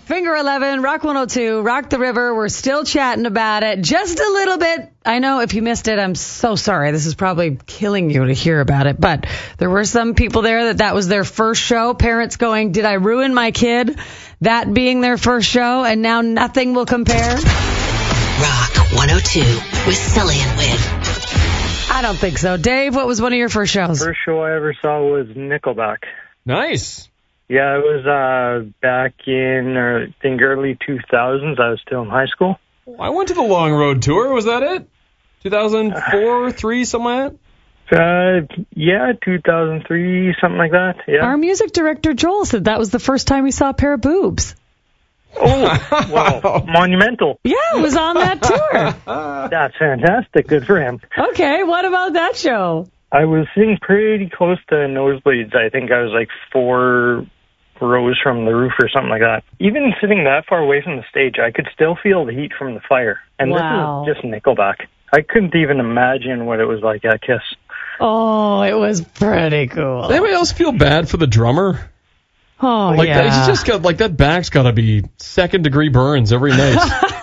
Finger 11, Rock 102, Rock the River. We're still chatting about it just a little bit. I know if you missed it, I'm so sorry. This is probably killing you to hear about it. But there were some people there that was their first show. Parents going, did I ruin my kid? That being their first show, and now nothing will compare. Rock 102 with Sully and Win. I don't think so. Dave, what was one of your first shows? First show I ever saw was Nickelback. Nice. Yeah, it was back in, I think, early 2000s. I was still in high school. I went to the Long Road Tour. Was that it? 2004, 3, something like that? Yeah, 2003, something like that. Yeah. Our music director, Joel, said that was the first time we saw a pair of boobs. Oh, wow. Monumental. Yeah, it was on that tour. That's fantastic. Good for him. Okay, what about that show? I was sitting pretty close to nosebleeds. I think I was like 4 rows from the roof or something like that. Even sitting that far away from the stage, I could still feel the heat from the fire. And Wow. This is just Nickelback. I couldn't even imagine what it was like at KISS. Oh, it was pretty cool. Does anybody else feel bad for the drummer? Oh, Like yeah. he's just got that back's got to be second-degree burns every night.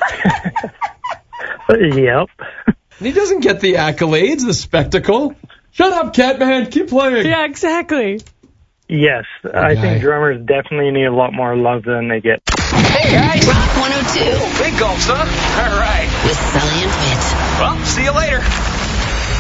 Yep. And he doesn't get the accolades, the spectacle. Shut up, Catman. Keep playing. Yeah, exactly. Yes, I think drummers definitely need a lot more love than they get. Hey, guys. Rock 102 Big gulp, son. All right. with Sully and Win. Well, see you later.